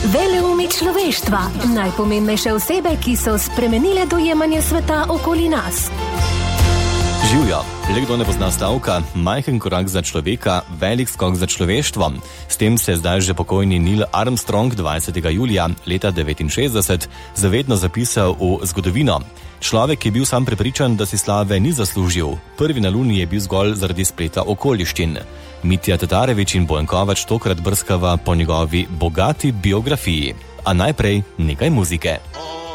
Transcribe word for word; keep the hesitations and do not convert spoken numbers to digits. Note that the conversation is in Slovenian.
Veleumi človeštva, najpomembnejše osebe, ki so spremenile dojemanje sveta okoli nas. Živjo, le kdo ne pozna stavka, majhen korak za človeka, velik skok za človeštvo. S tem se je zdaj že pokojni Neil Armstrong dvajsetega julija leta devetinšestdeset zavedno zapisal v zgodovino. Človek je bil sam prepričan, da si slave ni zaslužil. Prvi na Luni je bil zgolj zaradi spleta okoliščin. Mitja Tatarević in Bojan Kovač tokrat brskava po njegovi bogati biografiji. A najprej nekaj muzike.